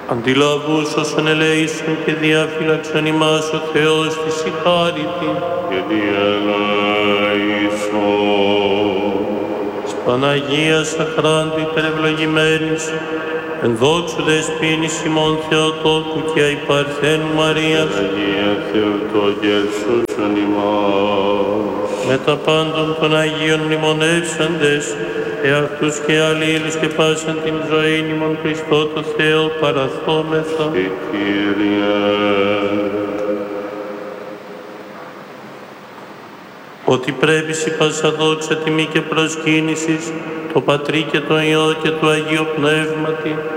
Αντιλαβούς όσων ελέησον και διαφύλαξον ημάς ο Θεός της συγχάρητη. Και διελέησον. Παναγίας αχράντου υπερευλογημένης, εν δόξου δεσποίνης ημών Θεοτόκου και αϊπαρθένου Μαρίας, Αγία Θεοτόκη ελσούσον ημάς. με τα πάντων των Αγίων μνημονεύσαντες, εαυτούς και αλλήλους και πάσαν την ζωή ημών Χριστό το Θεό παραθόμεθα. Και Κύριε, ότι πρέπει η πάσα δόξα, τιμή και προσκύνησης, το Πατρί και το Υιό και το Αγίο Πνεύματι,